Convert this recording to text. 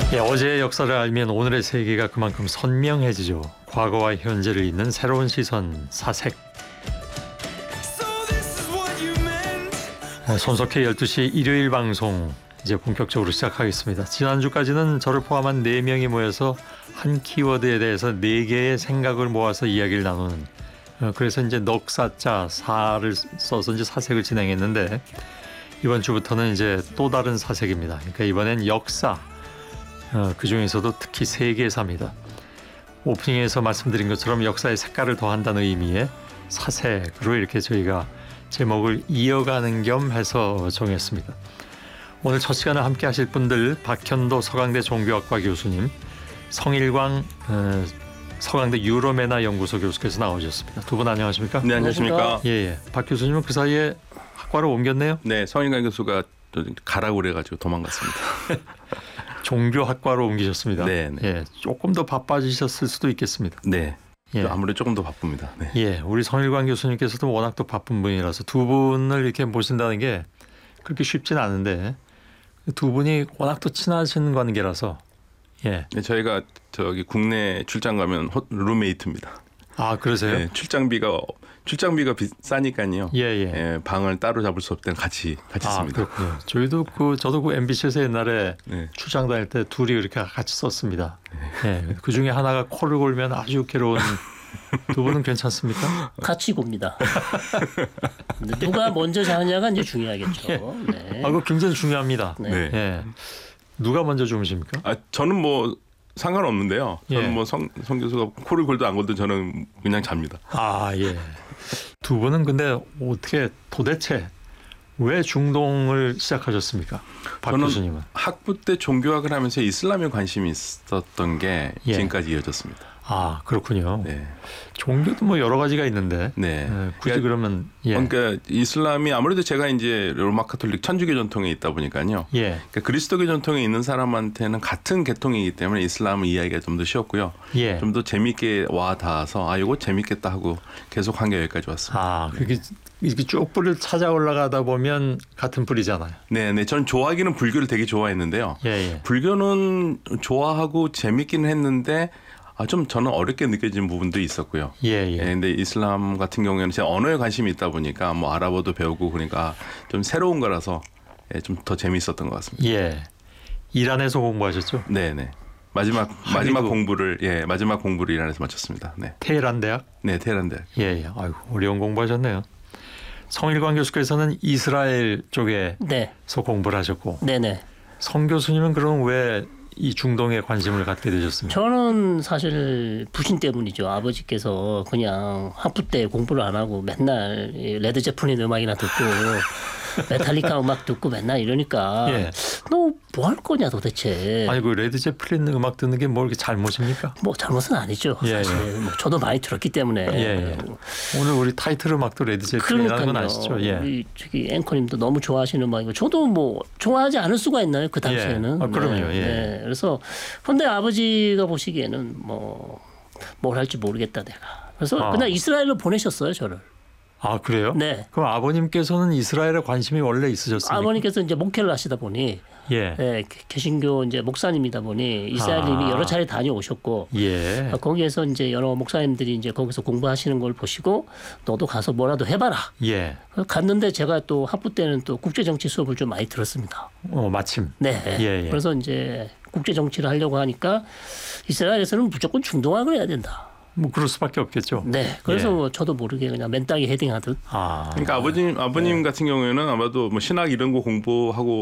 예, 어제의 역사를 알면 오늘의 세계가 그만큼 선명해지죠. 과거와 현재를 잇는 새로운 시선, 사색. 손석희 12시 일요일 방송 이제 본격적으로 시작하겠습니다. 지난주까지는 저를 포함한 4명이 모여서 한 키워드에 대해서 4개의 생각을 모아서 이야기를 나누는 그래서 이제 넉사자 사를 써서 이제 사색을 진행했는데 이번 주부터는 이제 또 다른 사색입니다. 그러니까 이번엔 역사. 그중에서도 특히 세계사입니다. 오프닝에서 말씀드린 것처럼 역사의 색깔을 더한다는 의미의 사색으로 이렇게 저희가 제목을 이어가는 겸 해서 정했습니다. 오늘 첫 시간을 함께 하실 분들 박현도 서강대 종교학과 교수님, 성일광 서강대 유로메나 연구소 교수께서 나오셨습니다. 두 분 안녕하십니까? 네, 안녕하십니까? 예. 박 교수님은 그 사이에 학과를 옮겼네요? 네, 성일광 교수가 가라고 그래가지고 도망갔습니다. 종교학과로 옮기셨습니다. 네. 예, 조금 더 바빠지셨을 수도 있겠습니다. 네. 예. 아무래도 조금 더 바쁩니다. 네. 예, 우리 성일광 교수님께서도 워낙 또 바쁜 분이라서 두 분을 이렇게 모신다는 게 그렇게 쉽진 않은데 두 분이 워낙 또 친하신 관계라서 예. 네, 저희가 저기 국내 출장 가면 룸메이트입니다. 아, 그러세요? 네, 출장비가 비싸니까요. 예. 예, 방을 따로 잡을 수 없을 때는 같이 씁니다. 그렇군요. 저도 그 MBC에서 옛날에 네. 출장 다닐 때 둘이 이렇게 같이 썼습니다. 예. 그 중에 하나가 코를 골면 아주 괴로운 두 분은 괜찮습니까? 같이 봅니다. 누가 먼저 자느냐가 이제 중요하겠죠. 네. 그거 굉장히 중요합니다. 네. 예. 누가 먼저 주무십니까? 저는 뭐 상관없는데요. 저는 예. 뭐 성 교수가 코를 골든 안 골든 저는 그냥 잡니다. 아, 예. 두 분은 근데 어떻게 도대체 왜 중동을 시작하셨습니까? 박 저는 교수님은. 학부 때 종교학을 하면서 이슬람에 관심이 있었던 게 예. 지금까지 이어졌습니다. 아, 그렇군요. 네. 종교도 뭐 여러 가지가 있는데. 네. 굳이 그러면 예. 그러니까 이슬람이 아무래도 제가 이제 로마 카톨릭 천주교 전통에 있다 보니까요. 예. 그러니까 그리스도교 전통에 있는 사람한테는 같은 계통이기 때문에 이슬람을 이해하기가 좀 더 쉬웠고요. 예. 좀 더 재미있게 와 닿아서 이거 재밌겠다 하고 계속 한 게 여기까지 왔습니다. 아, 그게 이렇게 쭉 뿔을 찾아 올라가다 보면 같은 뿔이잖아요. 네. 전 좋아하기는 불교를 되게 좋아했는데요. 예. 불교는 좋아하고 재밌기는 했는데 좀 저는 어렵게 느껴진 부분도 있었고요. 예. 근데 이슬람 같은 경우에는 제 언어에 관심이 있다 보니까 뭐 아랍어도 배우고 그러니까 좀 새로운 거라서 좀 더 재미있었던 것 같습니다. 예. 이란에서 공부하셨죠? 네네. 마지막 공부를 이란에서 마쳤습니다. 네. 테헤란 대학? 네, 테헤란 대학. 예. 아이고, 어려운 공부하셨네요. 성일광 교수께서는 이스라엘 쪽에서 네. 공부를 하셨고. 네네. 성 교수님은 그럼 왜 이 중동에 관심을 갖게 되셨습니까? 저는 사실 부신 때문이죠. 아버지께서 그냥 학부 때 공부를 안 하고 맨날 레드 제플린 음악이나 듣고 메탈리카 음악 듣고 맨날 이러니까 예. 너 뭐 할 거냐 도대체. 아니 그 레드 제플린 음악 듣는 게 뭐 이렇게 잘못입니까? 뭐 잘못은 아니죠. 예. 사실 뭐 저도 많이 들었기 때문에. 예. 오늘 우리 타이틀 음악도 레드 제플린이라는 건 아시죠? 예. 우리 저기 앵커님도 너무 좋아하시는 음악이고 저도 뭐 좋아하지 않을 수가 있나요? 그 당시에는. 예. 그럼요. 예. 네. 그래서 근데 아버지가 보시기에는 뭘 할지 모르겠다 내가. 그래서 그냥 이스라엘로 보내셨어요 저를. 아, 그래요? 네. 그럼 아버님께서는 이스라엘에 관심이 원래 있으셨습니까? 아버님께서 이제 목회를 하시다 보니 네, 개신교 이제 목사님이다 보니 이스라엘 이미 여러 차례 다녀오셨고 예. 거기에서 이제 여러 목사님들이 이제 거기서 공부하시는 걸 보시고 너도 가서 뭐라도 해봐라. 예. 갔는데 제가 또 학부 때는 또 국제정치 수업을 좀 많이 들었습니다. 마침. 네. 예. 그래서 이제 국제정치를 하려고 하니까 이스라엘에서는 무조건 중동학을 해야 된다. 뭐 그럴 수밖에 없겠죠. 네. 그래서 저도 모르게 그냥 맨땅에 헤딩하듯. 그러니까 아버님 같은 경우에는 아마도 뭐 신학 이런 거 공부하고